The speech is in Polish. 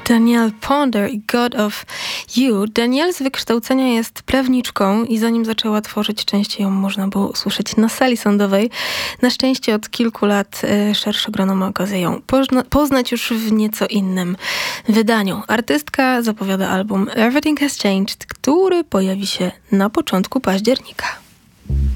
Danielle Ponder i God of You. Danielle z wykształcenia jest prawniczką i zanim zaczęła tworzyć, częściej ją można było usłyszeć na sali sądowej. Na szczęście od kilku lat szersze grono ma okazję ją poznać już w nieco innym wydaniu. Artystka zapowiada album Everything Has Changed, który pojawi się na początku października.